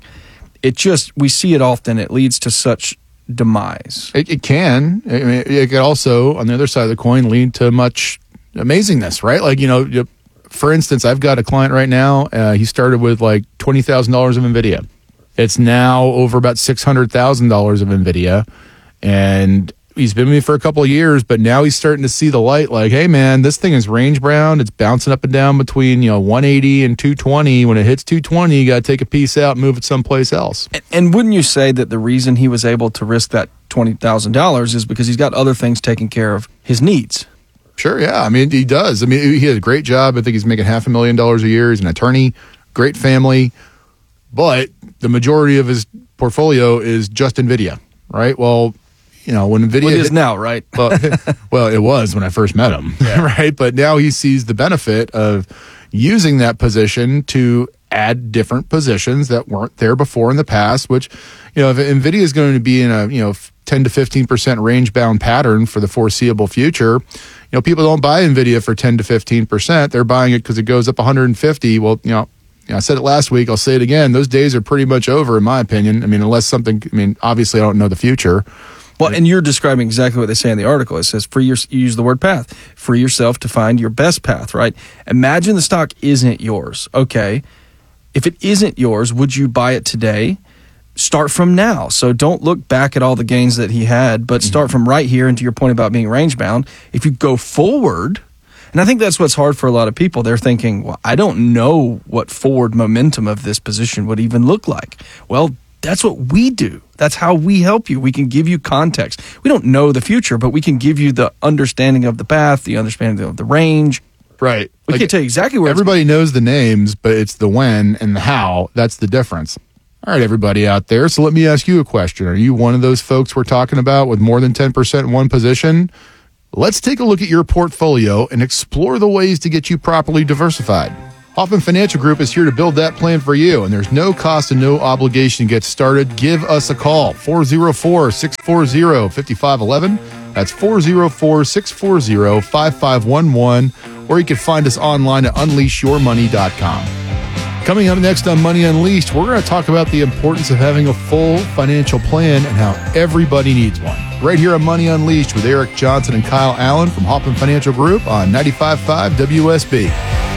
we see it often. It leads to such demise. It can. I mean, it could also, on the other side of the coin, lead to much amazingness, right? Like, for instance, I've got a client right now. He started with like $20,000 of NVIDIA. It's now over about $600,000 of NVIDIA, and he's been with me for a couple of years, but now he's starting to see the light. Like, hey man, this thing is range bound. It's bouncing up and down between 180 and 220. When it hits 220, you got to take a piece out and move it someplace else. And wouldn't you say that the reason he was able to risk that $20,000 is because he's got other things taking care of his needs? Sure, yeah. I mean, he does. I mean, he has a great job. I think he's making $500,000 a year. He's an attorney, great family. But the majority of his portfolio is just NVIDIA, right? Well, when NVIDIA... it is now, right? well, it was when I first met him, right? But now he sees the benefit of using that position to add different positions that weren't there before in the past, which, if NVIDIA is going to be in a, 10 to 15% range-bound pattern for the foreseeable future, people don't buy NVIDIA for 10 to 15%. They're buying it because it goes up 150. Well, I said it last week. I'll say it again. Those days are pretty much over, in my opinion. I mean, obviously I don't know the future. Well, and you're describing exactly what they say in the article. It says, you use the word path. Free yourself to find your best path, right? Imagine the stock isn't yours. Okay. If it isn't yours, would you buy it today? Start from now. So don't look back at all the gains that he had, but start from right here. And to your point about being range bound, if you go forward, and I think that's what's hard for a lot of people. They're thinking, well, I don't know what forward momentum of this position would even look like. Well, That's what we do. That's how we help you. We can give you context. We don't know the future, but we can give you the understanding of the path, the understanding of the range. Right. We can't tell you exactly where everybody knows the names, but it's the when and the how. That's the difference. All right, everybody out there. So let me ask you a question. Are you one of those folks we're talking about with more than 10% in one position? Let's take a look at your portfolio and explore the ways to get you properly diversified. Hoffman Financial Group is here to build that plan for you, and there's no cost and no obligation to get started. Give us a call, 404-640-5511. That's 404-640-5511, or you can find us online at unleashyourmoney.com. Coming up next on Money Unleashed, we're going to talk about the importance of having a full financial plan and how everybody needs one. Right here on Money Unleashed with Eric Johnson and Kyle Allen from Hoffman Financial Group on 95.5 WSB.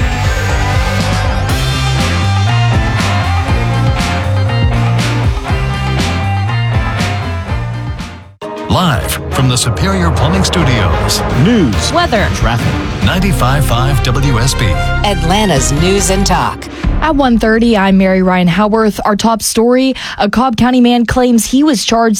Live from the Superior Plumbing Studios. News, weather, traffic. 95.5 WSB. Atlanta's News and Talk. At 1:30, I'm Mary Ryan Howarth. Our top story, a Cobb County man claims he was charged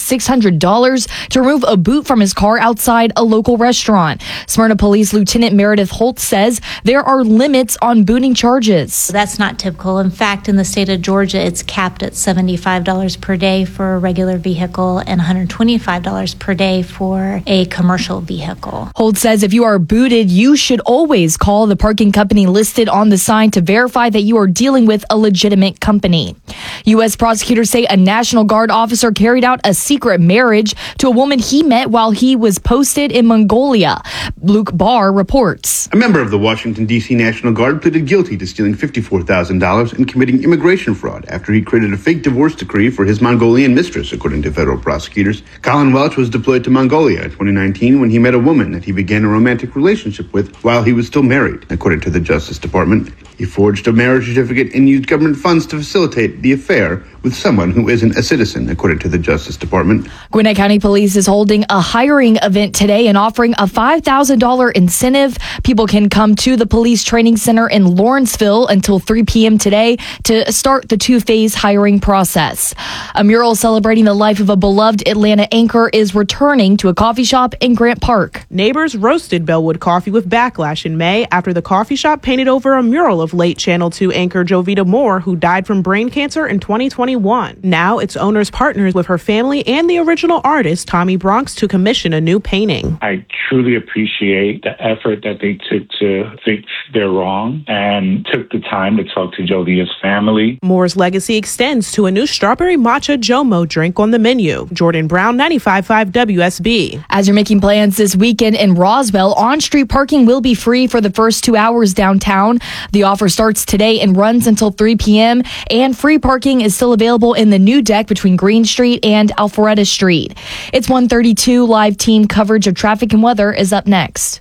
$600 to remove a boot from his car outside a local restaurant. Smyrna Police Lieutenant Meredith Holt says there are limits on booting charges. That's not typical. In fact, in the state of Georgia, it's capped at $75 per day for a regular vehicle and $125 per day for a commercial vehicle. Holt says if you are booted, you should always call the parking company listed on the sign to verify that you are dealing with a legitimate company. U.S. prosecutors say a National Guard officer carried out a secret marriage to a woman he met while he was posted in Mongolia. Luke Barr reports. A member of the Washington, D.C. National Guard pleaded guilty to stealing $54,000 and committing immigration fraud after he created a fake divorce decree for his Mongolian mistress, according to federal prosecutors. Colin Welch was deployed to Mongolia in 2019 when he met a woman that he began a romantic relationship with while he was still married, according to the Justice Department. He forged a marriage certificate and used government funds to facilitate the affair with someone who isn't a citizen, according to the Justice Department. Gwinnett County Police is holding a hiring event today and offering a $5,000 incentive. People can come to the police training center in Lawrenceville until 3 p.m. today to start the two-phase hiring process. A mural celebrating the life of a beloved Atlanta anchor is returning to a coffee shop in Grant Park. Neighbors roasted Bellwood coffee with backlash in May after the coffee shop painted over a mural of late Channel 2 anchor Jovita Moore, who died from brain cancer in 2021. Now its owners partners with her family and the original artist, Tommy Bronx, to commission a new painting. I truly appreciate the effort that they took to fix their wrong and took the time to talk to Jovita's family. Moore's legacy extends to a new strawberry matcha Jomo drink on the menu. Jordan Brown, 95.5 WSB. As you're making plans this weekend in Roswell, on-street parking will be free for the first 2 hours downtown. The offer starts today and runs until 3 p.m. and free parking is still available in the new deck between Green Street and Alpharetta Street. It's 1:32. Live team coverage of traffic and weather is up next.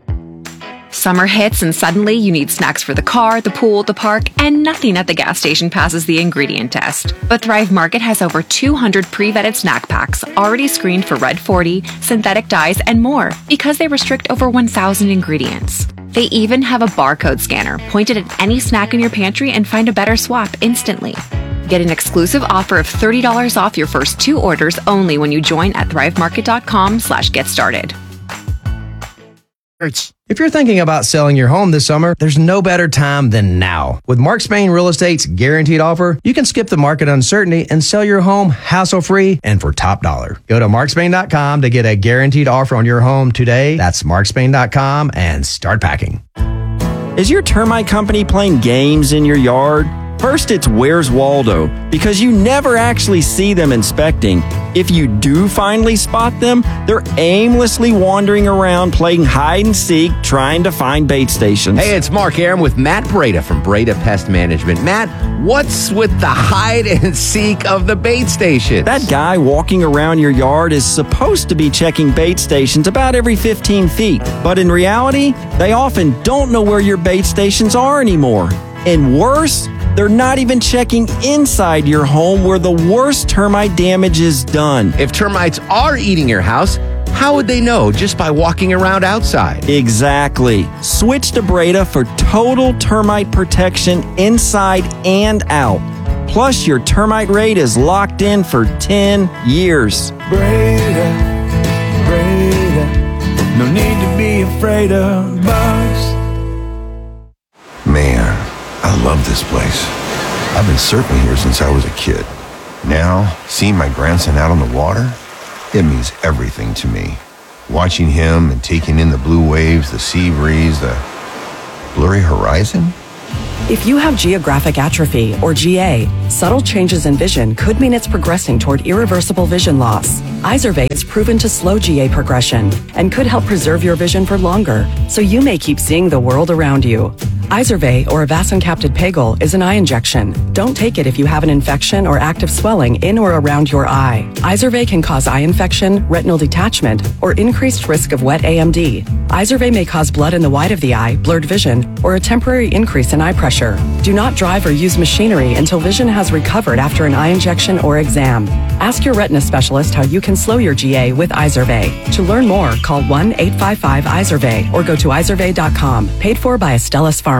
Summer hits and suddenly you need snacks for the car, the pool, the park, and nothing at the gas station passes the ingredient test. But Thrive Market has over 200 pre-vetted snack packs already screened for Red 40, synthetic dyes, and more because they restrict over 1,000 ingredients. They even have a barcode scanner. Point it at any snack in your pantry and find a better swap instantly. Get an exclusive offer of $30 off your first 2 orders only when you join at thrivemarket.com/get-started. If you're thinking about selling your home this summer, there's no better time than now. With Mark Spain Real Estate's guaranteed offer, you can skip the market uncertainty and sell your home hassle-free and for top dollar. Go to markspain.com to get a guaranteed offer on your home today. That's markspain.com and start packing. Is your termite company playing games in your yard? First, it's Where's Waldo, because you never actually see them inspecting. If you do finally spot them, they're aimlessly wandering around playing hide and seek, trying to find bait stations. Hey, it's Mark Aram with Matt Breda from Breda Pest Management. Matt, what's with the hide and seek of the bait stations? That guy walking around your yard is supposed to be checking bait stations about every 15 feet. But in reality, they often don't know where your bait stations are anymore. And worse, they're not even checking inside your home where the worst termite damage is done. If termites are eating your house, how would they know just by walking around outside? Exactly. Switch to Breda for total termite protection inside and out. Plus, your termite rate is locked in for 10 years. Breda, no need to be afraid of bugs. Man, I love this place. I've been surfing here since I was a kid. Now, seeing my grandson out on the water, it means everything to me. Watching him and taking in the blue waves, the sea breeze, the blurry horizon. If you have geographic atrophy, or GA, subtle changes in vision could mean it's progressing toward irreversible vision loss. Izervay is proven to slow GA progression and could help preserve your vision for longer, so you may keep seeing the world around you. Izervay, or avacincaptad pegol, is an eye injection. Don't take it if you have an infection or active swelling in or around your eye. Izervay can cause eye infection, retinal detachment, or increased risk of wet AMD. Izervay may cause blood in the white of the eye, blurred vision, or a temporary increase in eye pressure. Do not drive or use machinery until vision has recovered after an eye injection or exam. Ask your retina specialist how you can slow your GA with Izervay. To learn more, call 1-855-IZERVAY or go to izervay.com. Paid for by Astellas Pharma.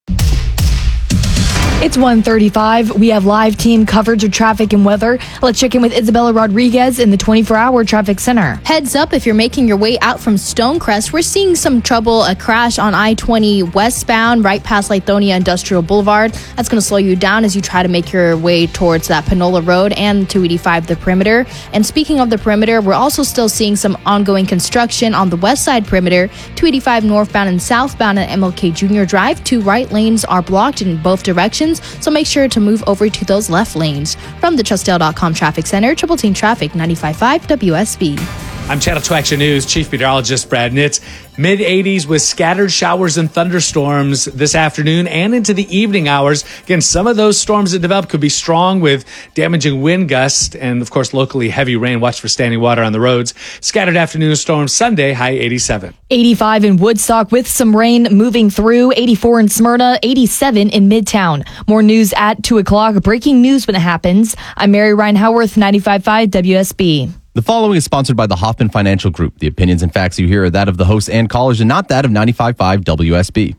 It's 1:35. We have live team coverage of traffic and weather. Let's check in with Isabella Rodriguez in the 24-hour traffic center. Heads up if you're making your way out from Stonecrest. We're seeing some trouble, a crash on I-20 westbound right past Lithonia Industrial Boulevard. That's going to slow you down as you try to make your way towards that Panola Road and 285 the perimeter. And speaking of the perimeter, we're also still seeing some ongoing construction on the west side perimeter. 285 northbound and southbound at MLK Junior Drive. 2 right lanes are blocked in both directions, so make sure to move over to those left lanes. From the Trustdale.com Traffic Center, Triple Team Traffic 95.5 WSB. I'm Channel 2 Action News Chief Meteorologist Brad Nitz. Mid-80s with scattered showers and thunderstorms this afternoon and into the evening hours. Again, some of those storms that develop could be strong with damaging wind gusts and, of course, locally heavy rain. Watch for standing water on the roads. Scattered afternoon storms Sunday, high 87. 85 in Woodstock with some rain moving through. 84 in Smyrna, 87 in Midtown. More news at 2 o'clock. Breaking news when it happens. I'm Mary Ryan Howarth, 95.5 WSB. The following is sponsored by the Hoffman Financial Group. The opinions and facts you hear are that of the hosts and callers and not that of 95.5 WSB.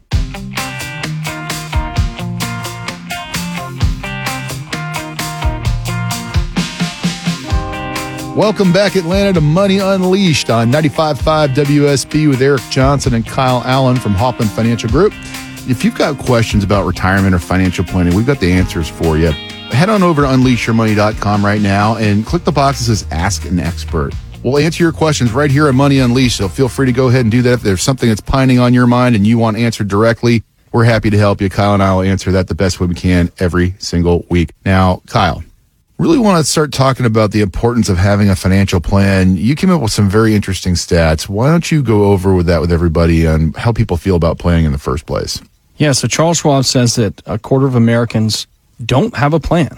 Welcome back, Atlanta, to Money Unleashed on 95.5 WSB with Eric Johnson and Kyle Allen from Hoffman Financial Group. If you've got questions about retirement or financial planning, we've got the answers for you. Head on over to unleashyourmoney.com right now and click the box that says Ask an Expert. We'll answer your questions right here on Money Unleashed, so feel free to go ahead and do that. If there's something that's pining on your mind and you want answered directly, we're happy to help you. Kyle and I will answer that the best way we can every single week. Now, Kyle, really want to start talking about the importance of having a financial plan. You came up with some very interesting stats. Why don't you go over with that with everybody and how people feel about planning in the first place? Yeah, so Charles Schwab says that a quarter of Americans don't have a plan.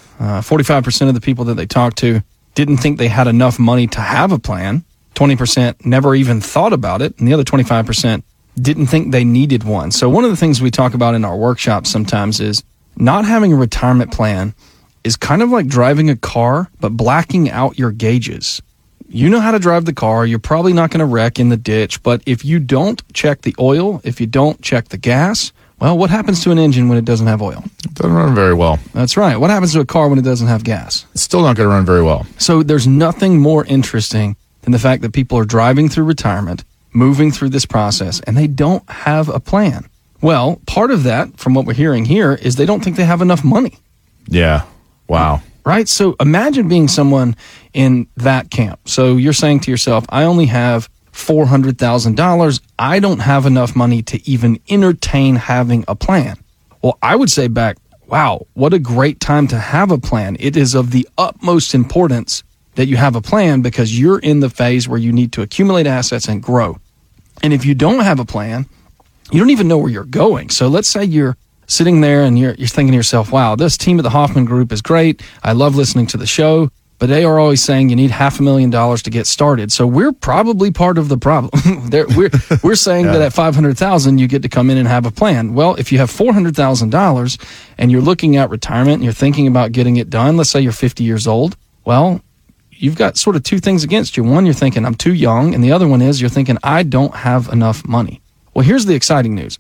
45% of the people that they talked to didn't think they had enough money to have a plan. 20% never even thought about it. And the other 25% didn't think they needed one. So one of the things we talk about in our workshops sometimes is not having a retirement plan is kind of like driving a car, but blacking out your gauges. You know how to drive the car. You're probably not going to wreck in the ditch. But if you don't check the oil, if you don't check the gas, well, what happens to an engine when it doesn't have oil? It doesn't run very well. That's right. What happens to a car when it doesn't have gas? It's still not going to run very well. So there's nothing more interesting than the fact that people are driving through retirement, moving through this process, and they don't have a plan. Well, part of that, from what we're hearing here, is they don't think they have enough money. Yeah. Wow. Right? So imagine being someone in that camp. So you're saying to yourself, I only have $400,000. I don't have enough money to even entertain having a plan. Well, I would say back, wow, what a great time to have a plan. It is of the utmost importance that you have a plan because you're in the phase where you need to accumulate assets and grow. And if you don't have a plan, you don't even know where you're going. So let's say you're sitting there and you're thinking to yourself, wow, this team at the Hoffman Group is great. I love listening to the show. But they are always saying you need $500,000 to get started. So we're probably part of the problem. we're saying that at $500,000 you get to come in and have a plan. Well, if you have $400,000 and you're looking at retirement and you're thinking about getting it done, let's say you're 50 years old, well, you've got sort of two things against you. One, you're thinking I'm too young, and the other one is you're thinking I don't have enough money. Well, here's the exciting news.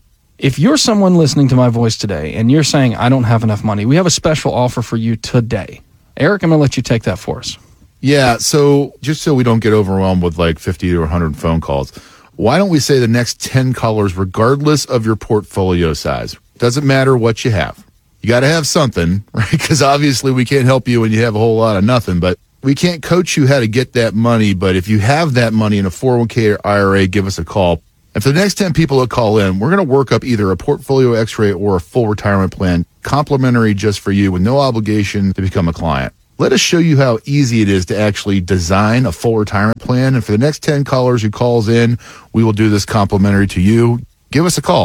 If you're someone listening to my voice today and you're saying, I don't have enough money, we have a special offer for you today. Eric, I'm going to let you take that for us. Yeah, so just so we don't get overwhelmed with like 50 or 100 phone calls, why don't we say the next 10 callers, regardless of your portfolio size? Doesn't matter what you have. You got to have something, right? Because obviously we can't help you when you have a whole lot of nothing, but we can't coach you how to get that money. But if you have that money in a 401k or IRA, give us a call. And for the next 10 people that call in, we're going to work up either a portfolio X-ray or a full retirement plan, complimentary just for you with no obligation to become a client. Let us show you how easy it is to actually design a full retirement plan. And for the next 10 callers who calls in, we will do this complimentary to you. Give us a call,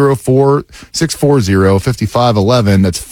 404-640-5511. That's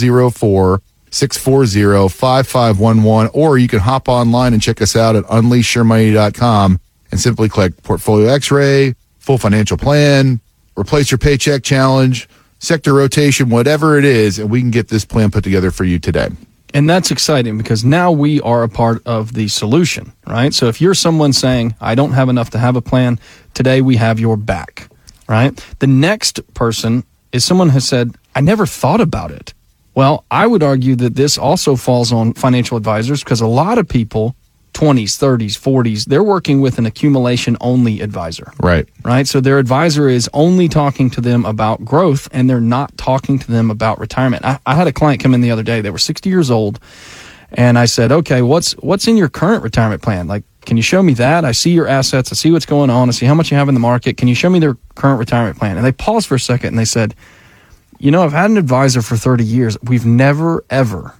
404-640-5511. Or you can hop online and check us out at unleashyourmoney.com and simply click Portfolio X-ray, Full Financial Plan, Replace Your Paycheck Challenge, Sector Rotation, whatever it is, and we can get this plan put together for you today. And that's exciting because now we are a part of the solution, right? So if you're someone saying, I don't have enough to have a plan, today we have your back, right? The next person is someone who said, I never thought about it. Well, I would argue that this also falls on financial advisors because a lot of people, 20s, 30s, 40s, they're working with an accumulation-only advisor. Right. Right? So their advisor is only talking to them about growth, and they're not talking to them about retirement. I had a client come in the other day. They were 60 years old, and I said, okay, what's in your current retirement plan? Like, can you show me that? I see your assets. I see what's going on. I see how much you have in the market. Can you show me their current retirement plan? And they paused for a second, and they said, I've had an advisor for 30 years. We've never, ever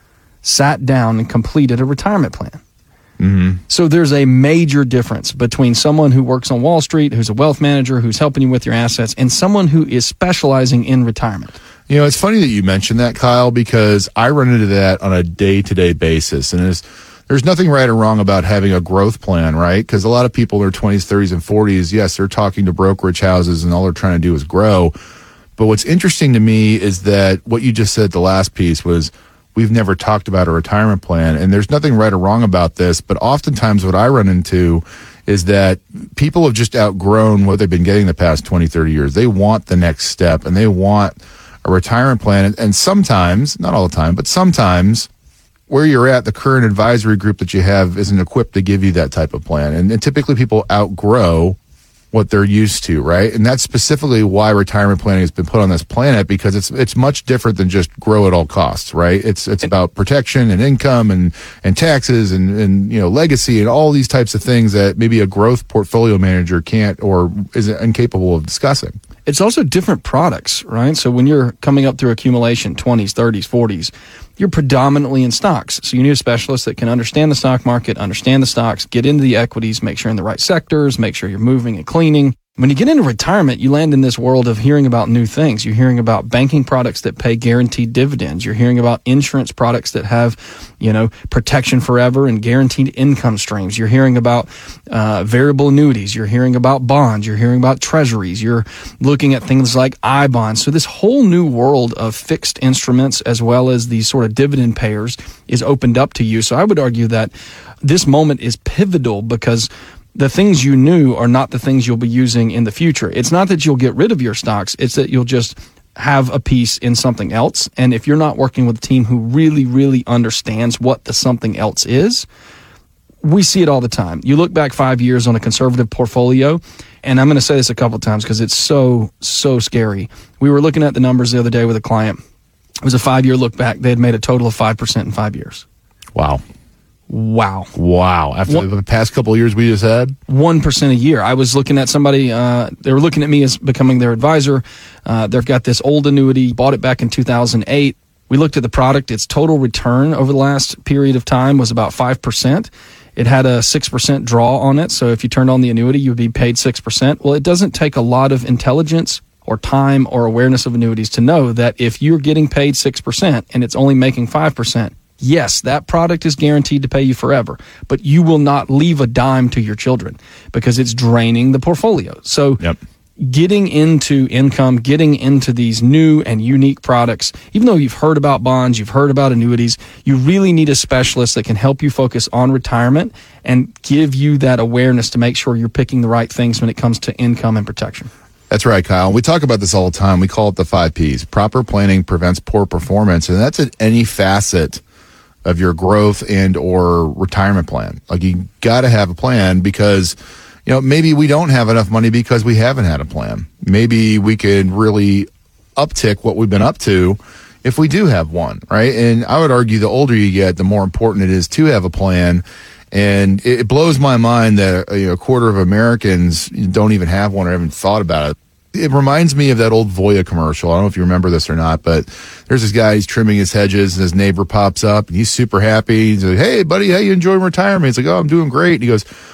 sat down and completed a retirement plan. Mm-hmm. So there's a major difference between someone who works on Wall Street, who's a wealth manager, who's helping you with your assets, and someone who is specializing in retirement. It's funny that you mentioned that, Kyle, because I run into that on a day-to-day basis. And there's nothing right or wrong about having a growth plan, right? Because a lot of people in their 20s, 30s, and 40s, yes, they're talking to brokerage houses and all they're trying to do is grow. But what's interesting to me is that what you just said, the last piece, was we've never talked about a retirement plan, and there's nothing right or wrong about this, but oftentimes what I run into is that people have just outgrown what they've been getting the past 20, 30 years. They want the next step, and they want a retirement plan, and sometimes, not all the time, but sometimes where you're at, the current advisory group that you have isn't equipped to give you that type of plan, and typically people outgrow what they're used to, right? And that's specifically why retirement planning has been put on this planet, because it's much different than just grow at all costs, right? It's about protection and income and taxes and legacy and all these types of things that maybe a growth portfolio manager can't or is incapable of discussing. It's also different products, right? So when you're coming up through accumulation, 20s, 30s, 40s, you're predominantly in stocks. So you need a specialist that can understand the stock market, understand the stocks, get into the equities, make sure you're in the right sectors, make sure you're moving and cleaning. When you get into retirement, you land in this world of hearing about new things. You're hearing about banking products that pay guaranteed dividends. You're hearing about insurance products that have, protection forever and guaranteed income streams. You're hearing about variable annuities. You're hearing about bonds. You're hearing about treasuries. You're looking at things like I-bonds. So this whole new world of fixed instruments as well as these sort of dividend payers is opened up to you. So I would argue that this moment is pivotal because the things you knew are not the things you'll be using in the future. It's not that you'll get rid of your stocks. It's that you'll just have a piece in something else. And if you're not working with a team who really, really understands what the something else is, we see it all the time. You look back 5 years on a conservative portfolio, and I'm going to say this a couple of times because it's so scary. We were looking at the numbers the other day with a client. It was a 5-year look back. They had made a total of 5% in 5 years. Wow. Wow. After the past couple of years we just had? 1% a year. I was looking at somebody, they were looking at me as becoming their advisor. They've got this old annuity, bought it back in 2008. We looked at the product. Its total return over the last period of time was about 5%. It had a 6% draw on it. So if you turned on the annuity, you'd be paid 6%. Well, it doesn't take a lot of intelligence or time or awareness of annuities to know that if you're getting paid 6% and it's only making 5%, yes, that product is guaranteed to pay you forever, but you will not leave a dime to your children because it's draining the portfolio. So getting into income, getting into these new and unique products, even though you've heard about bonds, you've heard about annuities, you really need a specialist that can help you focus on retirement and give you that awareness to make sure you're picking the right things when it comes to income and protection. That's right, Kyle. We talk about this all the time. We call it the 5 Ps. Proper planning prevents poor performance, and that's at any facet of your growth and or retirement plan. Like, you got to have a plan because, maybe we don't have enough money because we haven't had a plan. Maybe we could really uptick what we've been up to if we do have one, right? And I would argue the older you get, the more important it is to have a plan. And it blows my mind that a quarter of Americans don't even have one or haven't thought about it. It reminds me of that old Voya commercial. I don't know if you remember this or not, but there's this guy, he's trimming his hedges, and his neighbor pops up, and he's super happy. He's like, hey, buddy, how you enjoying retirement? He's like, oh, I'm doing great. And he goes,